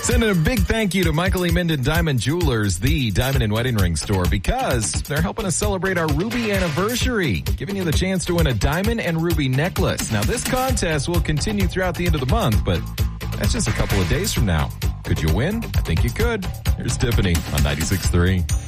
Sending a big thank you to Michael E. Minden Diamond Jewelers, the diamond and wedding ring store, because they're helping us celebrate our ruby anniversary, giving you the chance to win a diamond and ruby necklace. Now, this contest will continue throughout the end of the month, but that's just a couple of days from now. Could you win? I think you could. Here's Tiffany on 96.3.